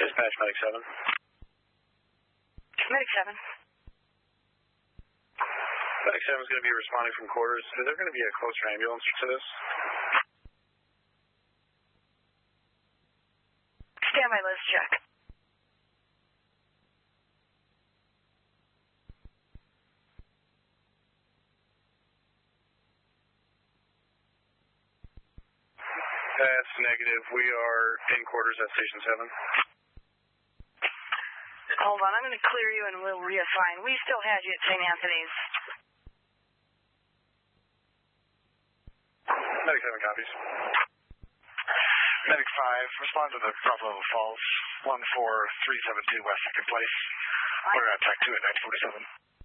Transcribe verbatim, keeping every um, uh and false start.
Dispatch, Medic seven. Medic seven. Medic seven is going to be responding from quarters. Is there going to be a closer ambulance to this? Standby, let's check. That's negative. We are in quarters at Station seven. Hold on, I'm going to clear you and we'll reassign. We still had you at Saint Anthony's. Medic seven copies. Medic five, respond to the Bravo Falls, one four three seven two West second Place. We're at Track two at nine forty-seven.